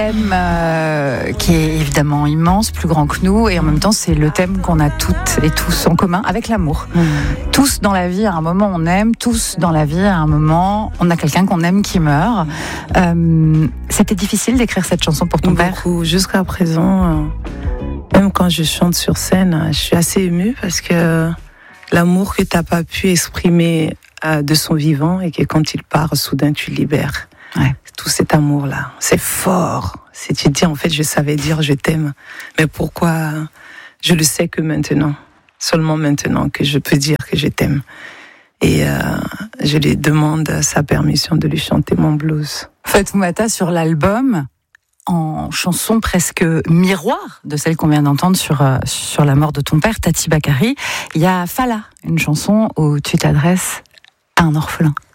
thème qui est évidemment immense, plus grand que nous, et en même temps c'est le thème qu'on a toutes et tous en commun avec l'amour. Tous dans la vie à un moment on aime, tous dans la vie à un moment on a quelqu'un qu'on aime qui meurt. C'était difficile d'écrire cette chanson pour ton père? Jusqu'à présent, même quand je chante sur scène, je suis assez émue parce que l'amour que t'as pas pu exprimer de son vivant et que quand il part, soudain tu libères. Ouais. Tout cet amour-là, c'est fort. Si tu te dis, en fait, je savais dire je t'aime, mais pourquoi je le sais que maintenant, seulement maintenant que je peux dire que je t'aime. Et je lui demande sa permission de lui chanter mon blues. Fatoumata, sur l'album, en chanson presque miroir de celle qu'on vient d'entendre sur la mort de ton père, Tati Bakary, il y a Fala, une chanson où tu t'adresses à un orphelin.